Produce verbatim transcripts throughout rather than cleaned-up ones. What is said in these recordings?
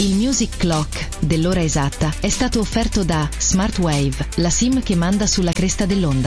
Il Music Clock dell'ora esatta è stato offerto da Smartwave, la SIM che manda sulla cresta dell'onda.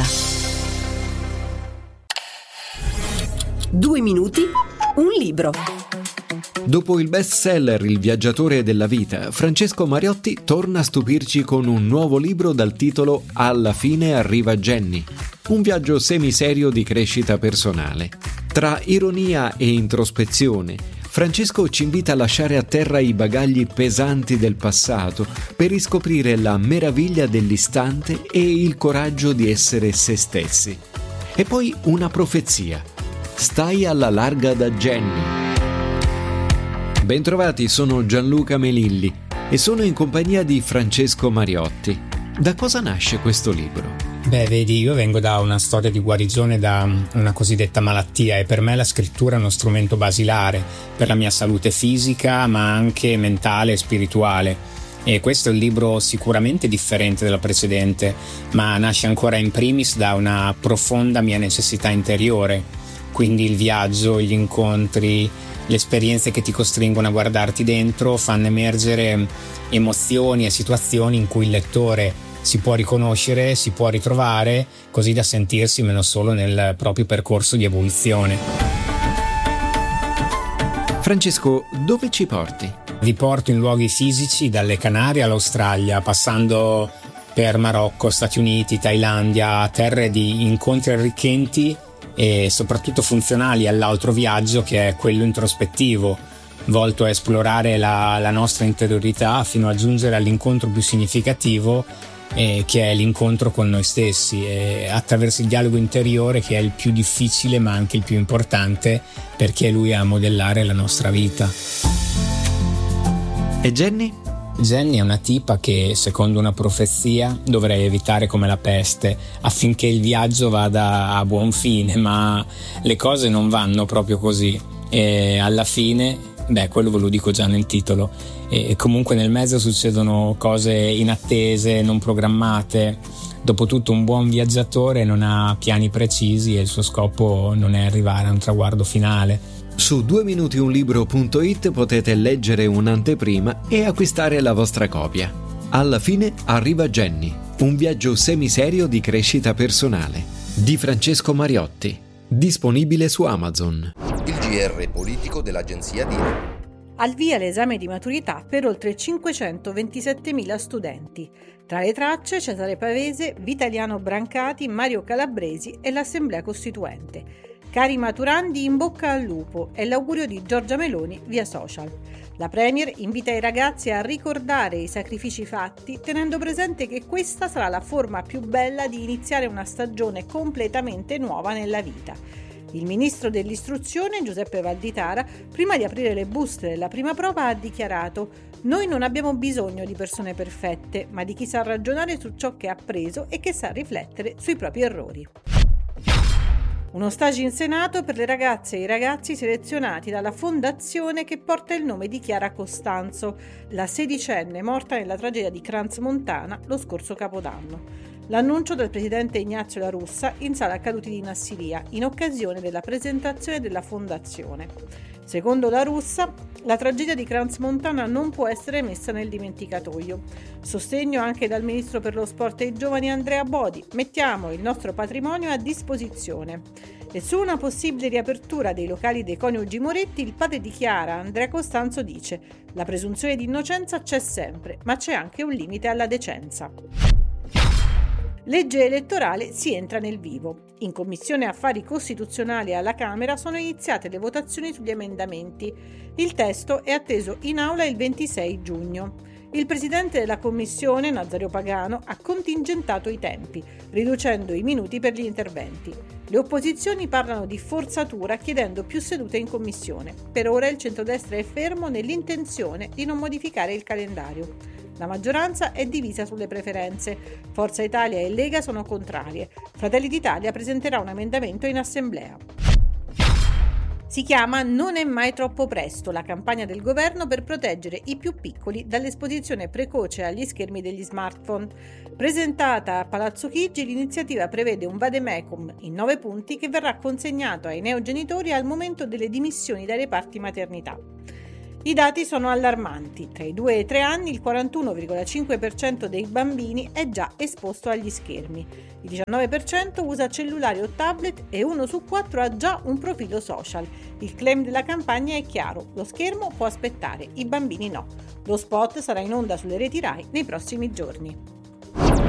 Due minuti, un libro. Dopo il bestseller Il viaggiatore della vita, Francesco Mariotti torna a stupirci con un nuovo libro dal titolo Alla fine arriva Jenny, un viaggio semiserio di crescita personale. Tra ironia e introspezione, Francesco ci invita a lasciare a terra i bagagli pesanti del passato per riscoprire la meraviglia dell'istante e il coraggio di essere se stessi. E poi una profezia: stai alla larga da Jenny. Bentrovati, sono Gianluca Melilli e sono in compagnia di Francesco Mariotti. Da cosa nasce questo libro? Beh, vedi, io vengo da una storia di guarigione da una cosiddetta malattia e per me la scrittura è uno strumento basilare per la mia salute fisica, ma anche mentale e spirituale. E questo è un libro sicuramente differente dalla precedente, ma nasce ancora in primis da una profonda mia necessità interiore. Quindi il viaggio, gli incontri, le esperienze che ti costringono a guardarti dentro fanno emergere emozioni e situazioni in cui il lettore si può riconoscere, si può ritrovare, così da sentirsi meno solo nel proprio percorso di evoluzione. Francesco, dove ci porti? Vi porto in luoghi fisici, dalle Canarie all'Australia, passando per Marocco, Stati Uniti, Thailandia, terre di incontri arricchenti e soprattutto funzionali all'altro viaggio, che è quello introspettivo, volto a esplorare la, la nostra interiorità fino a giungere all'incontro più significativo, eh, che è l'incontro con noi stessi, e attraverso il dialogo interiore, che è il più difficile ma anche il più importante, perché è lui a modellare la nostra vita. E Jenny? Jenny è una tipa che, secondo una profezia, dovrei evitare come la peste affinché il viaggio vada a buon fine, ma le cose non vanno proprio così e alla fine, beh, quello ve lo dico già nel titolo, e comunque nel mezzo succedono cose inattese, non programmate. Dopotutto un buon viaggiatore non ha piani precisi e il suo scopo non è arrivare a un traguardo finale. Su due minuti un libro punto it potete leggere un'anteprima e acquistare la vostra copia. Alla fine arriva Jenny, un viaggio semiserio di crescita personale, di Francesco Mariotti, disponibile su Amazon. Il G R politico dell'agenzia Dire. Al via l'esame di maturità per oltre cinquecentoventisettemila studenti. Tra le tracce Cesare Pavese, Vitaliano Brancati, Mario Calabresi e l'Assemblea Costituente. Cari maturandi, in bocca al lupo, è l'augurio di Giorgia Meloni via social. La Premier invita i ragazzi a ricordare i sacrifici fatti, tenendo presente che questa sarà la forma più bella di iniziare una stagione completamente nuova nella vita. Il ministro dell'istruzione, Giuseppe Valditara, prima di aprire le buste della prima prova ha dichiarato: «Noi non abbiamo bisogno di persone perfette, ma di chi sa ragionare su ciò che ha appreso e che sa riflettere sui propri errori». Uno stage in Senato per le ragazze e i ragazzi selezionati dalla fondazione che porta il nome di Chiara Costanzo, la sedicenne morta nella tragedia di Crans-Montana lo scorso Capodanno. L'annuncio del presidente Ignazio La Russa in sala accaduti di Nassiria in occasione della presentazione della fondazione. Secondo La Russa, la tragedia di Crans-Montana non può essere messa nel dimenticatoio. Sostegno anche dal ministro per lo sport e i giovani Andrea Bodi. Mettiamo il nostro patrimonio a disposizione. E su una possibile riapertura dei locali dei coniugi Moretti, il padre di Chiara, Andrea Costanzo, dice: «La presunzione di innocenza c'è sempre, ma c'è anche un limite alla decenza». Legge elettorale, si entra nel vivo. In Commissione Affari Costituzionali alla Camera sono iniziate le votazioni sugli emendamenti. Il testo è atteso in aula il ventisei giugno. Il presidente della Commissione, Nazario Pagano, ha contingentato i tempi, riducendo i minuti per gli interventi. Le opposizioni parlano di forzatura chiedendo più sedute in Commissione. Per ora il centrodestra è fermo nell'intenzione di non modificare il calendario. La maggioranza è divisa sulle preferenze. Forza Italia e Lega sono contrarie. Fratelli d'Italia presenterà un emendamento in assemblea. Si chiama Non è mai troppo presto, la campagna del governo per proteggere i più piccoli dall'esposizione precoce agli schermi degli smartphone. Presentata a Palazzo Chigi, l'iniziativa prevede un vademecum in nove punti che verrà consegnato ai neogenitori al momento delle dimissioni dai reparti maternità. I dati sono allarmanti. Tra i due e i tre anni il quarantuno virgola cinque per cento dei bambini è già esposto agli schermi. Il diciannove per cento usa cellulari o tablet e uno su quattro ha già un profilo social. Il claim della campagna è chiaro: lo schermo può aspettare, i bambini no. Lo spot sarà in onda sulle reti Rai nei prossimi giorni.